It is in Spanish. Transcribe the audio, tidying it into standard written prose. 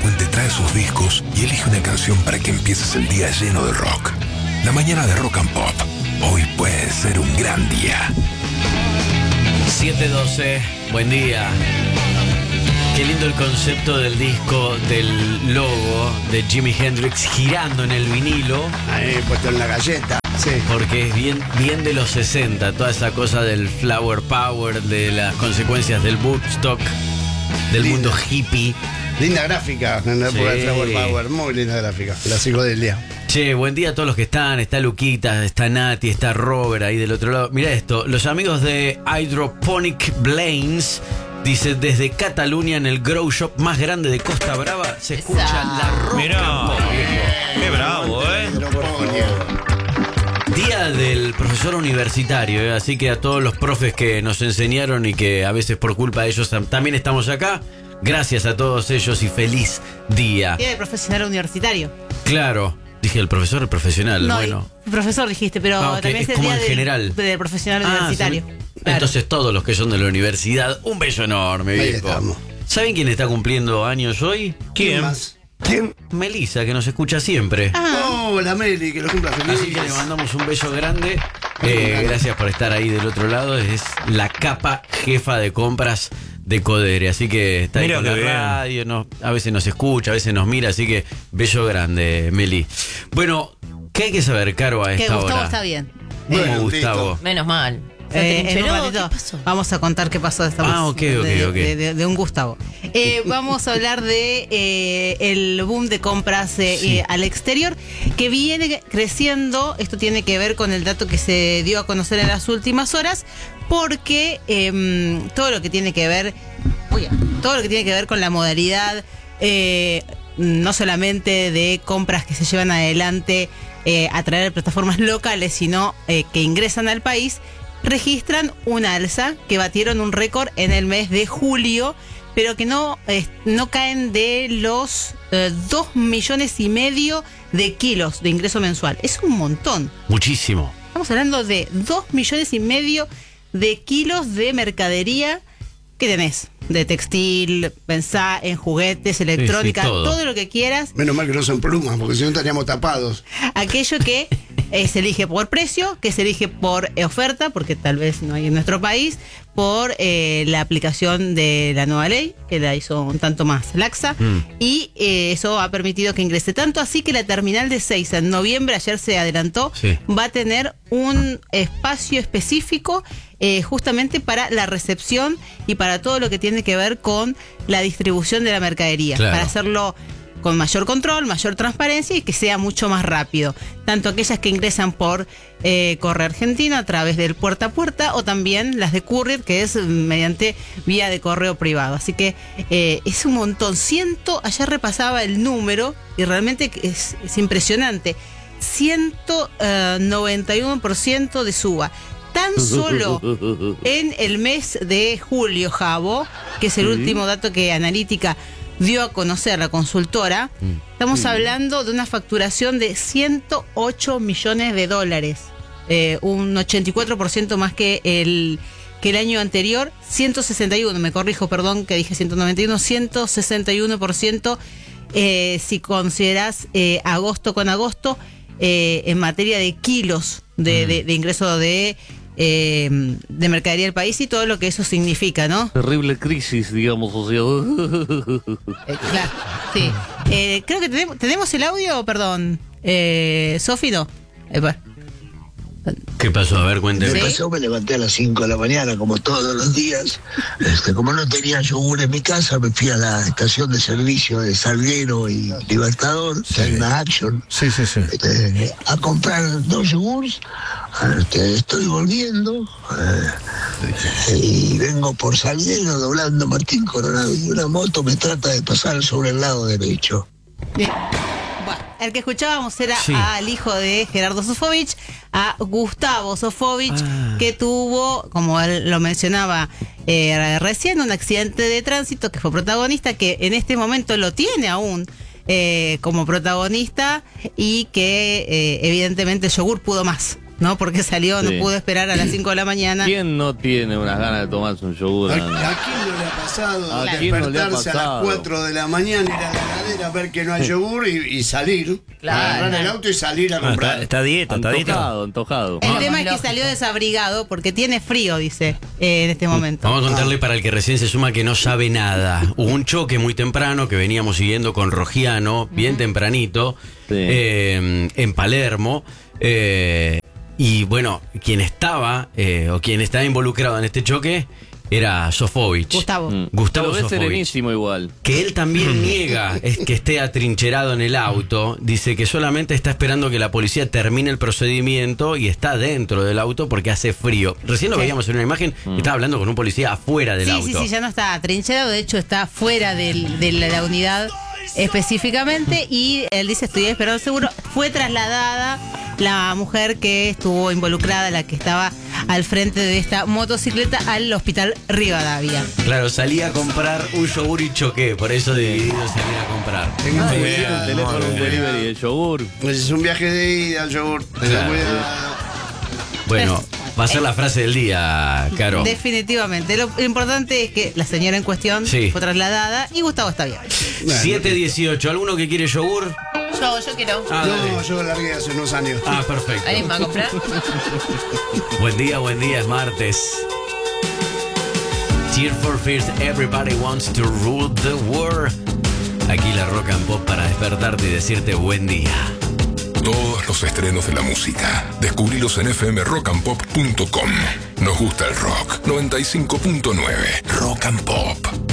Puente trae sus discos y elige una canción para que empieces el día lleno de rock. La mañana de Rock and Pop. Hoy puede ser un gran día. 7:12, buen día. Qué lindo el concepto del disco, del logo de Jimi Hendrix girando en el vinilo. Ahí puesto en la galleta. Sí. Porque es bien de los 60, toda esa cosa del flower power, de las consecuencias del Woodstock, del Linda. mundo hippie. Linda gráfica en la época Sí. de Flower Power. Muy linda gráfica. La psicodelia. Che, buen día a todos los que están. Está Luquita, está Nati, está Robert ahí del otro lado. Mira esto, los amigos de Hydroponic Blains. Dice, desde Cataluña, en el grow shop más grande de Costa Brava, se escucha la rock Mirá, and pop, viejo. qué bravo, Día del profesor universitario, así que a todos los profes que nos enseñaron y que a veces por culpa de ellos también estamos acá, gracias a todos ellos y feliz día. Día de profesional universitario. Claro, dije el profesor, el profesional, No, bueno. profesor dijiste, pero Ah, ok, también es es el como día en general. del profesional Ah, universitario. sí. Claro. Entonces todos los que son de la universidad, un beso enorme, Ahí viejo. estamos. ¿Saben quién está cumpliendo años hoy? ¿Quién? más? ¿Quién? Melissa, que nos escucha siempre. Oh, la Meli, que lo cumpla feliz. Así que le mandamos un beso grande. Gracias por estar ahí del otro lado. Es la capa jefa de compras de Codere. Así que está ahí Mira con qué la bien. radio. A veces nos escucha, a veces nos mira. Así que beso grande, Meli. Bueno, ¿qué hay que saber, Caro, a Que esta Gustavo hora? está bien. Bueno, Gustavo. listo. Menos mal. En un ¿Qué ratito pasó? vamos a contar qué pasó. Ok. De un Gustavo. Vamos a hablar de el boom de compras Sí. al exterior que viene creciendo. Esto tiene que ver con el dato que se dio a conocer en las últimas horas, porque todo lo que tiene que ver, con la modalidad, no solamente de compras que se llevan adelante a través de plataformas locales, sino que ingresan al país, registran un alza, que batieron un récord en el mes de julio, pero que no caen de los 2,5 millones de kilos de ingreso mensual. Es un montón. Muchísimo. Estamos hablando de 2,5 millones de kilos de mercadería que tenés. De textil, pensá en juguetes, electrónica, sí, todo. todo lo que quieras. Menos mal que no son plumas, porque si no estaríamos tapados. Aquello que se elige por precio, que se elige por oferta, porque tal vez no hay en nuestro país, por la aplicación de la nueva ley, que la hizo un tanto más laxa, y eso ha permitido que ingrese tanto así que la terminal de 6 en noviembre, ayer se adelantó, Sí. va a tener un espacio específico justamente para la recepción y para todo lo que tiene que ver con la distribución de la mercadería, Claro. para hacerlo con mayor control, mayor transparencia y que sea mucho más rápido. Tanto aquellas que ingresan por Correo Argentino a través del puerta a puerta, o también las de Courier, que es mediante vía de correo privado. Así que es un montón. Ayer repasaba el número y realmente es impresionante. 191% de suba. Tan solo en el mes de julio, Javo, que es el último dato que Analítica dio a conocer la consultora, estamos hablando de una facturación de 108 millones de dólares, un 84% más que el año anterior, 161, me corrijo, perdón, que dije 191, 161%, si consideras agosto con agosto, en materia de kilos de ingreso de mercadería del país y todo lo que eso significa, ¿no? Terrible crisis, digamos, o sea. Claro, sí. Creo que tenemos el audio, perdón. Sofi, no. ¿Qué pasó? A ver, Sí. cuénteme. Me levanté a las 5 de la mañana, como todos los días. Como no tenía yogur en mi casa, me fui a la estación de servicio de Salguero y Libertador, una Action, Sí. a comprar 2 yogures. Estoy volviendo y vengo por Salguero doblando Martín Coronado y una moto me trata de pasar sobre el lado derecho. Bien. Bueno, el que escuchábamos era Sí. al hijo de Gerardo Sofovich, a Gustavo Sofovich, que tuvo, como él lo mencionaba recién, un accidente de tránsito que fue protagonista, que en este momento lo tiene aún como protagonista y que evidentemente el yogur pudo más. ¿no? Porque salió, Sí. no pudo esperar a las 5 de la mañana. ¿Quién no tiene unas ganas de tomarse un yogur? ¿A quién no le ha pasado ¿A quién no le ha despertarse a las pasado? 4 de la mañana, ir a la heladera, ver que no hay yogur y salir? Claro. Agarrar el auto y salir a comprar. Está dieta, está dieta. Antojado. El Vamos, tema es que lógico. salió desabrigado porque tiene frío, dice, en este momento. Vamos a contarle para el que recién se suma que no sabe nada. Hubo un choque muy temprano que veníamos siguiendo con Rogiano, bien tempranito, Sí. en Palermo. Y bueno, quien estaba o quien está involucrado en este choque era Sofovich. Gustavo. Gustavo Lo ves Sofovich. serenísimo igual. Que él también niega es que esté atrincherado en el auto. Dice que solamente está esperando que la policía termine el procedimiento y está dentro del auto porque hace frío. Recién lo Sí. veíamos en una imagen, estaba hablando con un policía afuera del Sí, auto. sí, ya no está atrincherado, de hecho está fuera de la unidad específicamente y él dice, estoy esperando seguro. Fue trasladada la mujer que estuvo involucrada, la que estaba al frente de esta motocicleta, al hospital Rivadavia. Claro, salí a comprar un yogur y choqué, por eso decidí salir a comprar. Tengan Tiene cuidado. un teléfono, un delivery de yogur. Pues es un viaje de ida al yogur. Tengan Claro. cuidado. Bueno, va a ser la frase del día, Caro. Definitivamente. Lo importante es que la señora en cuestión Sí. fue trasladada y Gustavo está bien. 7:18. ¿Alguno que quiere yogur? Yo quiero. Ah, dale. No, yo largué hace unos años. Ah, perfecto. ¿Alguien va a comprar? Buen día, es martes. Tear for Fears, everybody wants to rule the world. Aquí la Rock and Pop para despertarte y decirte buen día. Todos los estrenos de la música. Descubrilos en fmrockandpop.com. Nos gusta el rock. 95.9. Rock and Pop.